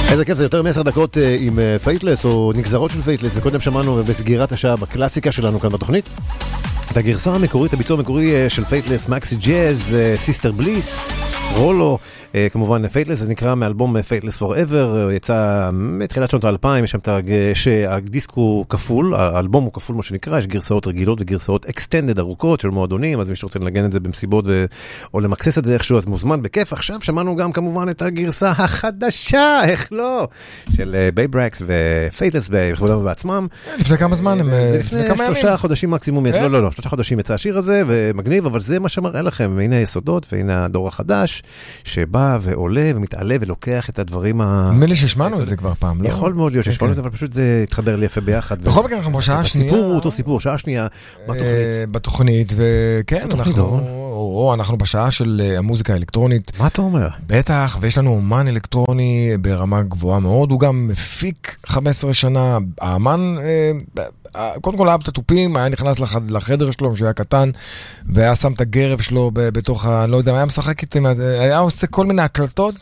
איזה כיף, זה יותר מ10 דקות עם פייטלס או נגזרות של פייטלס. מקודם שמענו בסגירת השעה בקלאסיקה שלנו כאן בתוכנית את הגרסה המקורית, הביצוע המקורי של פייטלס, מקסי ג'אז, סיסטר בליס, רולו, כמובן פייטלס, זה נקרא מאלבום פייטלס פוראבר, יצא מתחילת שנות ה-2000, יש שם שהדיסק הוא כפול, האלבום הוא כפול מה שנקרא, יש גרסאות רגילות וגרסאות אקסטנדד ארוכות של מועדונים, אז מי שרוצה לנגן את זה במסיבות או למקסס את זה איכשהו, אז מוזמן בכיף. עכשיו שמענו גם כמובן את הגרסה החדשה, איך לא, של בייברקס ופייטלס בכבודם ובעצמם. לפני כמה זמן? לפני 3 חודשים מקסימום, לא, 3 חודשים יצא השיר הזה ומגניב, אבל זה מה שמראה לכם, והנה היסודות, והנה הדור החדש שבא ועולה ומתעלה ולוקח את הדברים נדמה לי ששמענו את זה כבר פעם, לא? יכול מאוד להיות ששמענו את זה, אבל פשוט זה התחבר לי יפה ביחד. בכל מקרה אנחנו בשעה השנייה. הסיפור הוא אותו סיפור, שעה שנייה בתוכנית, וכן, אנחנו בשעה של המוזיקה האלקטרונית. מה אתה אומר? בטח, ויש לנו אומן אלקטרוני ברמה גבוהה מאוד, הוא גם מפיק 15 שנה, האמן קודם כל אהב את הטופים, היה נכנס לחדר שלו שהיה קטן, והיה שם את הגרב שלו בתוך לא יודע, היה משחק איתם, היה עושה כל מיני הקלטות.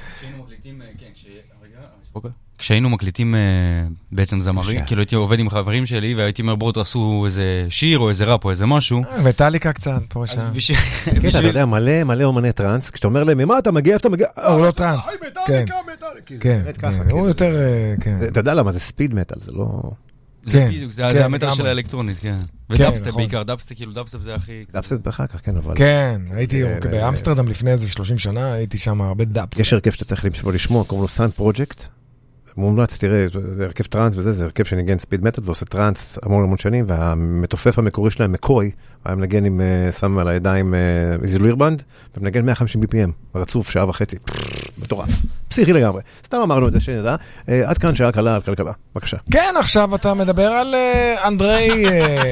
כשהיינו מקליטים בעצם זמרי, כאילו הייתי עובד עם חברים שלי, והייתי אומר בואו תעשו איזה שיר או איזה ראפ או איזה משהו. מטליקה קצת, פה שם. כן, אתה יודע, מלא אומני טרנס, כשאתה אומר להם, מה אתה מגיע, איפה אתה מגיע? הוא לא טרנס. כן, הוא יותר, כן. אתה יודע למה, זה ספיד מטל, זה לא... זה בדיוק, זה המטר של האלקטרונית, כן. ודאפסטפ בעיקר, דאפסטפ זה הכי... דאפסטפ אחר כך, כן, אבל... כן, הייתי באמסטרדם לפני איזה 30 שנה, הייתי שם הרבה דאפסטפ. יש הרכב שאתה צריך לשמוע, קוראים לו סאנד פרויקט. מומלץ, תראה, זה הרכב טרנס וזה, זה הרכב שניגן ספיד מטל ועושה טרנס המון שנים, והמתופף המקורי שלהם, מקוי, היה מנגן עם, שם על הידיים זילוירבנד, ומנגן 150 BPM, רצוף, שעה וחצי, מטורף. פסיכי לגמרי. סתם אמרנו את זה שנדע. עד כאן שעה קלה על כלכלה. בבקשה. כן, עכשיו אתה מדבר על אנדרי,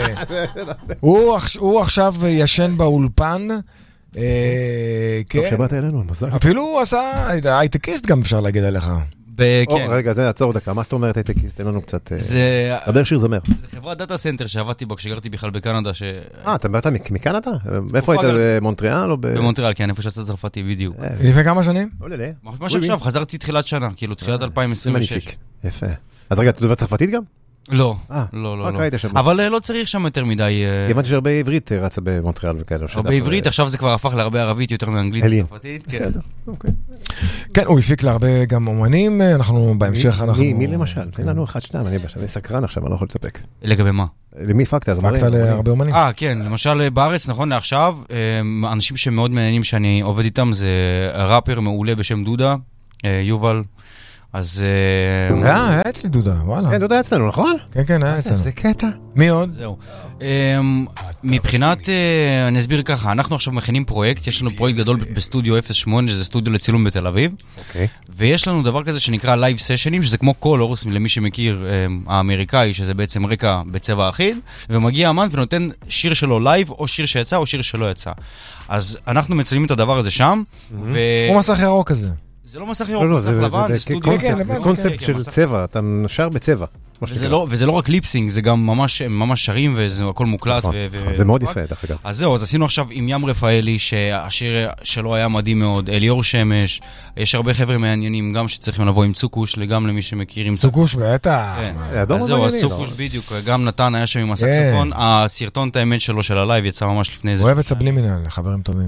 הוא עכשיו ישן באולפן, טוב שבאת אלינו, מזל. אפילו הוא עשה הייטקיסט גם אפשר להגיד עליך. רגע, זה עצור דקה. מה זאת אומרת הייטקיסט? אין לנו קצת... דבר שיר זמר. זה חברת דאטה סנטר שעבדתי בה כשגרתי בכלל בקנדה. אתה באת מקנדה? איפה היית? במונטריאל? במונטריאל, כן, איפה שעשה צרפתי בדיוק. לפני כמה שנים? ממש עכשיו, חזרתי תחילת שנה, כאילו תחילת 2026. יפה. אז רגע, אתה דובר צרפתית גם? לא, אבל לא צריך שם יותר מדי... הבנתי שהרבה עברית רצה במונטריאל וכאלה. הרבה עברית, עכשיו זה כבר הפך להרבה ערבית יותר מאנגלית וצרפתית. בסדר, אוקיי. כן, הוא הפיק להרבה גם אומנים, אנחנו בהמשך... מי למשל? תן לנו 1-2, אני סקרן עכשיו, אני לא יכול לספק. לגבי מה? למי פקת? פקת להרבה אומנים. כן, למשל בארץ, נכון לעכשיו, אנשים שמאוד מעניינים שאני עובד איתם, זה ראפר מעולה בשם דודה, יובל. אז... היה אצלי דודה, וואלה. כן, דודה אצלנו, נכון? כן, היה אצלנו. זה קטע. מי עוד? זהו. מבחינת, אני אסביר ככה, אנחנו עכשיו מכינים פרויקט, יש לנו פרויקט גדול בסטודיו 08, שזה סטודיו לצילום בתל אביב, ויש לנו דבר כזה שנקרא לייב סשנים, שזה כמו קולורס, למי שמכיר, האמריקאי, שזה בעצם רקע בצבע אחיד, ומגיע אמן ונותן שיר שלו לייב, או שיר שיצא, או שיר שלא יצא. אז אנחנו מצלמים את הדבר הזה שם, הוא מסך ירוק כזה. זה לא מסך ירוק, מסך לבן, זה סטודיו. זה קונספט של צבע, אתה שר בצבע. וזה לא רק ליפסינג, זה גם ממש שרים, וזה הכל מוקלט. זה מאוד יפה, דרך אגב. אז זהו, אז עשינו עכשיו עם ים רפאלי, שהשיר שלו היה מדהים מאוד, אליאור שמש, יש הרבה חבר'ה מעניינים, גם שצריכים לבוא עם צוקוש, גם למי שמכיר עם צוקוש, בטח. אז זהו, אז צוקוש בדיוק, גם נתן היה שם עם הסקסופון, הסרטון את האמת שלו של הלייב יצא ממש לפני זה. אוהב את סבלימינל, חברים טובים.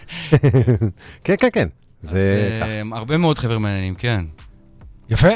כן. זה הרבה מאוד חבר'ה מעניינים, כן. יפה.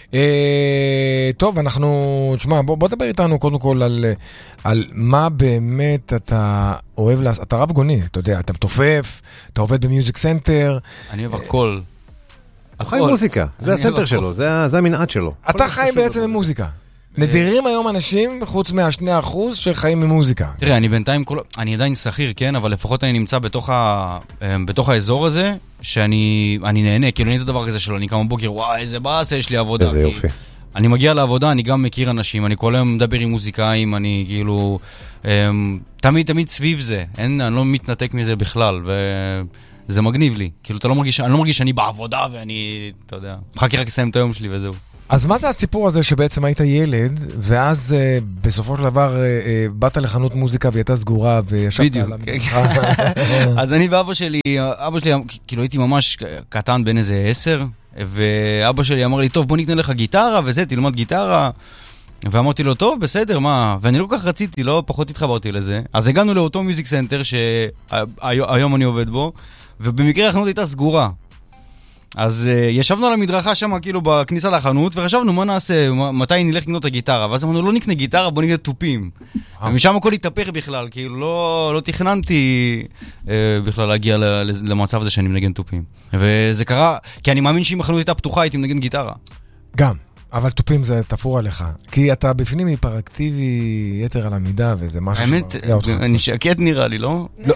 טוב, אנחנו... תשמע, בוא תדבר איתנו קודם כל על מה באמת אתה אוהב לעשות. אתה רב גוני, אתה יודע, אתה מתופף, אתה עובד במיוזיק סנטר. אני אוהב הכל. הוא חי מוזיקה, זה הסנטר שלו, זה המנעד שלו. אתה חי בעצם במוזיקה. נדירים היום אנשים, חוץ מה2% שחיים ממוזיקה. תראה, אני בינתיים, אני עדיין שכיר, כן, אבל לפחות אני נמצא בתוך האזור הזה, שאני נהנה, כאילו אין את הדבר הזה שלו, אני קם בבוקר, וואי, איזה באס, יש לי עבודה. איזה יופי. אני מגיע לעבודה, אני גם מכיר אנשים, אני כל היום מדבר עם מוזיקאים, אני כאילו, תמיד סביב זה, אני לא מתנתק מזה בכלל, וזה מגניב לי. כאילו, אני לא מרגיש שאני בעבודה, ואני, אתה יודע, מחכה רק לסיים את היום שלי וזהו. אז מה זה הסיפור הזה שבעצם היית ילד, ואז בסופו של דבר באת לחנות מוזיקה והיא הייתה סגורה וישבת על המדרכה? אז אני ואבא שלי, כאילו הייתי ממש קטן בין איזה 10, ואבא שלי אמר לי, טוב, בוא נקנה לך גיטרה, וזה, תלמד גיטרה. ואמרתי לו, טוב, בסדר, מה? ואני לא כל כך רציתי, לא, פחות התחברתי לזה. אז הגענו לאותו מיוזיק סנטר, שהיום אני עובד בו, ובמקרה החנות הייתה סגורה. אז ישבנו על המדרכה שם, כאילו, בכניסה לחנות, וחשבנו, מה נעשה? מתי נלך לקנות את הגיטרה? ואז אמרנו, לא נקנה גיטרה, בוא נקנה תופים. ומשם הכל התהפך בכלל, כאילו, לא תכננתי בכלל להגיע למצב הזה שאני מנגן תופים. וזה קרה, כי אני מאמין שאם החנות הייתה פתוחה, הייתי מנגן גיטרה. גם. אבל תופים זה תפור עליך, כי אתה בפנים היפראקטיבי יתר על המידה, וזה משהו האמת, אני שקט נראה לי, לא? לא,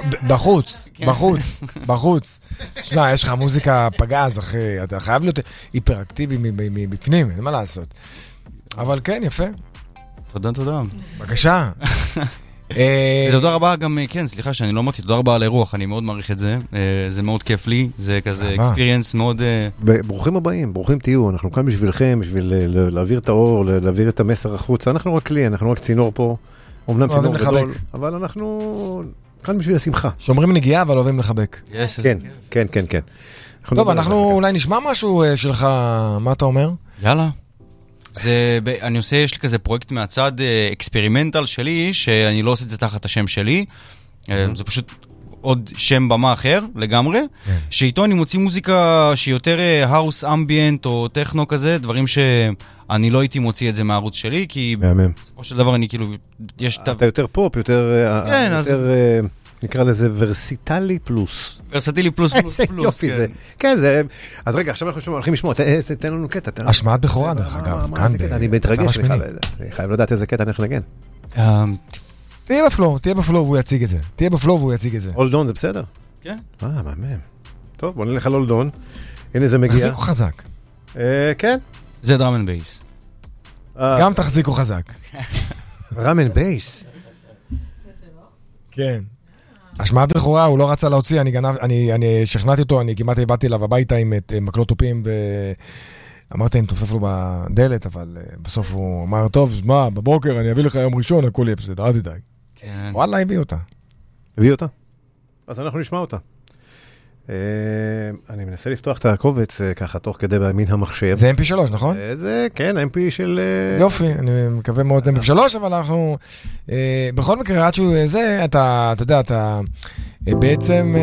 בחוץ. שמע, יש לך מוזיקה פגז, אחי, אתה חייב להיות היפראקטיבי מבפנים, אין מה לעשות. אבל כן, יפה. תודה. בבקשה. תודה רבה גם, כן, סליחה שאני לא אמרתי, תודה רבה על האירוח, אני מאוד מעריך את זה, זה מאוד כיף לי, זה כזה experience מאוד... ברוכים הבאים, ברוכים תהיו, אנחנו כאן בשבילכם, בשביל להעביר את האור, להעביר את המסר החוץ, אנחנו רק כלי, אנחנו רק צינור פה, אומנם צינור גדול, אבל אנחנו כאן בשביל השמחה. שומרים נגיעה, אבל אוהבים לחבק. כן. טוב, אנחנו אולי נשמע משהו שלך, מה אתה אומר? יאללה. אני עושה, יש לי כזה פרויקט מהצד אקספרימנטל שלי, שאני לא עושה את זה תחת השם שלי, זה פשוט עוד שם במה אחר לגמרי, שאיתו אני מוציא מוזיקה שהיא יותר האוס אמביאנט או טכנו כזה, דברים שאני לא הייתי מוציא את זה מהערוץ שלי, כי בסופו של דבר אני כאילו, אתה יותר פופ, יותר... נקרא לזה ורסיטלי פלוס. ורסיטלי פלוס. איזה יופי זה. כן, זה... אז רגע, עכשיו אנחנו הולכים לשמוע, תן לנו קטע. השמעת בכורה דרך אגב. אני מתרגש, אני חייב לדעת איזה קטע אני הולך לנגן. תהיה בפלואו והוא יציג את זה. אולדון זה בסדר? כן. מהמם. טוב, בוא נלך על אולדון. הנה זה מגיע. תחזיקו חזק. כן. זה דראם אנד בייס. גם תחזיקו חזק. דראם אנד בייס. כן. השמעת בכורה, הוא לא רצה להוציא, אני שכנעתי אותו, אני כמעט הבאתי אליו הביתה עם מקלות תופים, אמרתי, אני תופף לו בדלת, אבל בסוף הוא אמר, טוב, מה, בבוקר אני אביא לך יום ראשון, הכל יהיה בסדר, אל תדאג. וואלה, הביא אותה. אז אנחנו נשמע אותה. אני מנסה לפתוח את הקובץ ככה, תוך כדי במין המחשב. זה MP3, נכון? זה, כן, MP של... יופי, אני מקווה מאוד MP3, אבל אנחנו... בכל מקרה, עד שהוא זה, אתה יודע, אתה בעצם...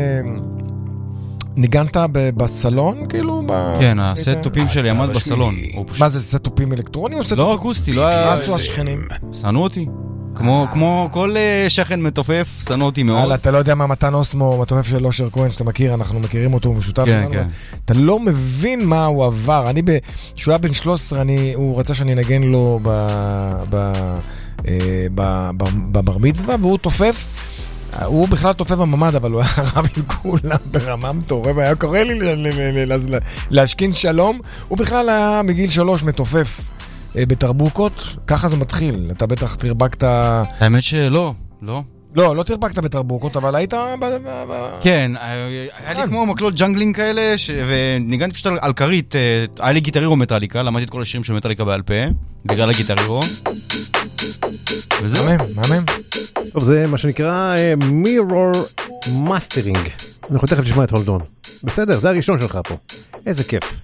ניגנת בסלון, כאילו? כן, הסט טופים שלי עמד בסלון. מה זה, סט טופים אלקטרוני? לא אקוסטי, לא היה... מה עשו השכנים? שנאו אותי. כמו כל שכן מתופף, שנאו אותי מאוד. אתה לא יודע מה מתן אוסמו, מתופף של אושר כהן, שאתה מכיר, אנחנו מכירים אותו, הוא משותף שלנו. אתה לא מבין מה הוא עבר. כשהוא היה בן 13, הוא רצה שאני נגן לו בבר מצווה, והוא תופף. הוא בכלל תופף בממד, אבל הוא היה רב עם כולם ברמה מטורף, היה קורא לי להשכין שלום. הוא בכלל היה מגיל 3 מתופף בתרבוקות, ככה זה מתחיל. אתה בטח תרבקת... האמת שלא, לא. לא תרבקת בתרבוקות, אבל היית... כן, היה לי כמו מקלות ג'נגלינג כאלה, וניגנתי פשוט על קרית, היה לי גיטרירו מטליקה, למדתי את כל השירים של מטליקה בעל פה, בגלל הגיטרירו. וזהו. מהמם. טוב, זה מה שנקרא Mirror Mastering. אנחנו תכף נשמע את הולדון. בסדר, זה הראשון שלך פה. איזה כיף.